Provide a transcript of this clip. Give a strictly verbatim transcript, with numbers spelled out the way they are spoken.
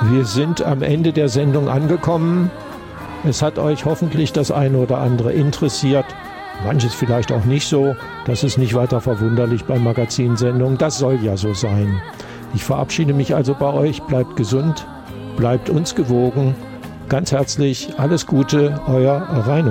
Wir sind am Ende der Sendung angekommen. Es hat euch hoffentlich das eine oder andere interessiert. Manches vielleicht auch nicht so. Das ist nicht weiter verwunderlich bei Magazinsendungen. Das soll ja so sein. Ich verabschiede mich also bei euch. Bleibt gesund, bleibt uns gewogen. Ganz herzlich alles Gute, euer Rainer.